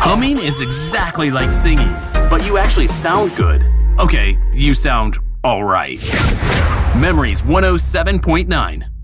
Humming is exactly like singing, but you actually sound good. Okay, you sound alright. Memories 107.9.